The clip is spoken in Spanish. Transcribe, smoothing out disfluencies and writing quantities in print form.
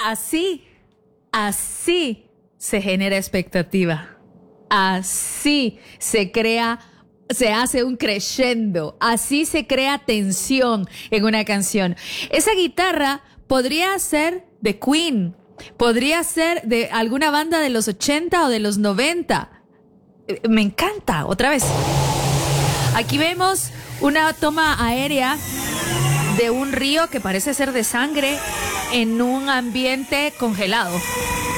así se genera expectativa. Así se crea, se hace un crescendo. Así se crea tensión en una canción. Esa guitarra podría ser de Queen, podría ser de alguna banda de los 80 o de los 90. Me encanta, otra vez. Aquí vemos una toma aérea de un río que parece ser de sangre en un ambiente congelado.